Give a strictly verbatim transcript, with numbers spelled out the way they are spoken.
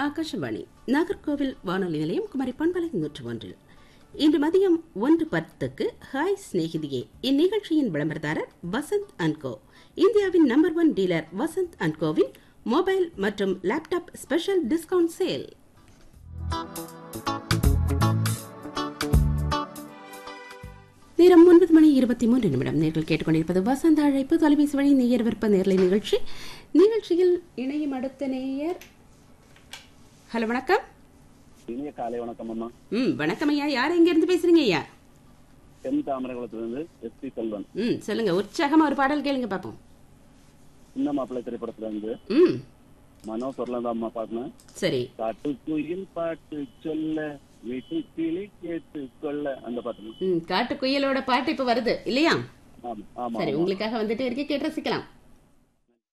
ஆகாஷவாணி நாகர்கோவில் வானொலி நிலையம் குமரி பண்பலை நூற்று ஒன்றில் இன்று மதியம் ஒன்று பத்துக்கு ஹாய் சிநேகிதியே. இந்நிகழ்ச்சியின் விளம்பரதாரர் வசந்த் அண்ட் கோ. இந்தியாவின் number one dealer Vasanth and CoWIN mobile மற்றும் லேப்டாப் ஸ்பெஷல் டிஸ்கவுண்ட் சேல். நேரம் ஒன்பது மணி இருபத்தி மூன்று நிமிடம். நேர்கள் கேட்டுக்கொண்டிருப்பது வசந்த அழைப்பு தொலைபேசி வழி நேயர் விற்ப நேர்லை நிகழ்ச்சி. நிகழ்ச்சியில் இணையும் அடுத்த நேயர். ஹலோ, வணக்கம். இனிய காலை வணக்கம் அம்மா. ம் வணக்கம் ஐயா. யார் எங்க இருந்து பேசுறீங்க ஐயா? தென் தாமரைகுளத்திலிருந்து எஸ் பி செல்வன். ம் சொல்லுங்க. உற்சாகமா ஒரு பாடல் கேளுங்க பாப்போம். சின்ன மாப்பிள்ளை திரைப்படத்துல இருந்து ம் மனோ சொர்லந்தா அம்மா பாட்டுன. சரி. காட்டு குயில் பாட்டு சொல்ல வீட்டு கிளி கேட்டு கொள்ள அந்த பாட்டு. ம் காட்டு குயிலோட பாட்டு இப்ப வருது இல்லையா? ஆமா ஆமா. சரி, உங்களுக்காக வந்துட்டு இருக்கு, கேட்டு ரசிக்கலாம்.